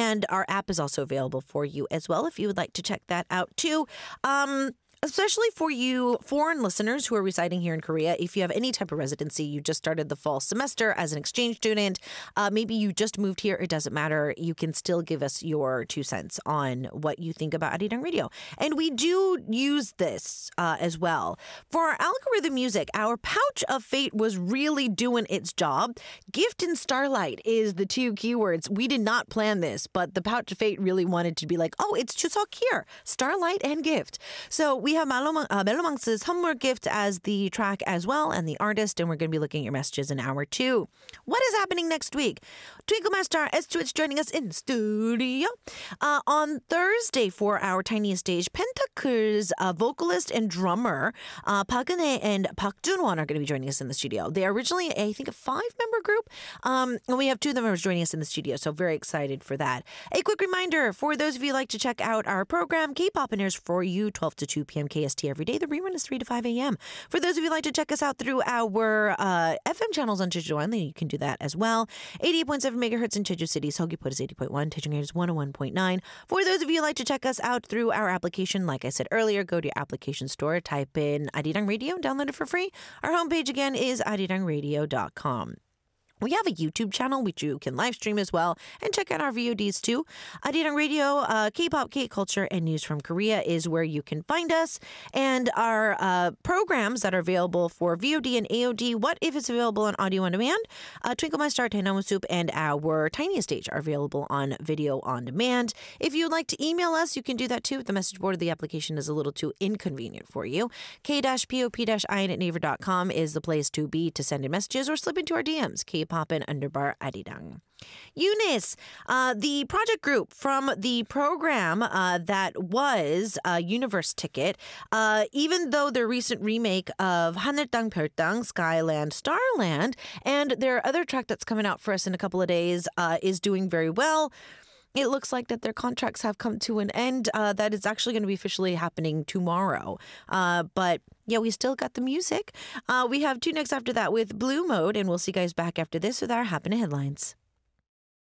And our app is also available for you as well if you would like to check that out too. Especially for you foreign listeners who are residing here in Korea, if you have any type of residency, you just started the fall semester as an exchange student, maybe you just moved here, it doesn't matter. You can still give us your 2 cents on what you think about Arirang Radio. And we do use this as well. For our algorithm music, our Pouch of Fate was really doing its job. Gift and Starlight is the 2 keywords. We did not plan this, but the Pouch of Fate really wanted to be like, oh, it's Chuseok here, Starlight and Gift. So we have Melomanx's Hummer Gift as the track as well and the artist, and we're going to be looking at your messages in hour 2. What is happening next week? Twinkle Master S2H joining us in studio. On Thursday for our tiniest stage, Pentacle's vocalist and drummer Park Eun-hye and Park Jun-won are going to be joining us in the studio. They are originally, I think, a 5-member group, and we have 2 of the members joining us in the studio, so very excited for that. A quick reminder, for those of you who like to check out our program, K-Pop airs for you 12 to 2 p.m. KST every day. The rerun is 3 to 5 a.m. For those of you who like to check us out through our FM channels on Jeju Island, you can do that as well. 88.7 megahertz in Jeju City. Seogwipo is 80.1. Daejeon is 101.9. For those of you who like to check us out through our application, like I said earlier, go to your application store, type in Arirang Radio, download it for free. Our homepage again is arirangradio.com. We have a YouTube channel which you can live stream as well and check out our VODs too. Arirang Radio, K-pop, K-culture, and news from Korea is where you can find us. And our programs that are available for VOD and AOD, What If it's available on audio on demand, Twinkle My Star, Taenamu Soup, and our Tiniest Stage are available on video on demand. If you'd like to email us, you can do that too. The message board of the application is a little too inconvenient for you. K-pop-in@naver.com is the place to be to send in messages or slip into our DMs. K-pop and _ Arirang. Eunice, the project group from the program that was Universe Ticket, even though their recent remake of 하늘땅 별땅, Skyland, Starland, and their other track that's coming out for us in a couple of days is doing very well. It looks like that their contracts have come to an end. That is actually going to be officially happening tomorrow. But yeah, we still got the music. We have 2 next after that with Blue Mode, and we'll see you guys back after this with our Happening Headlines.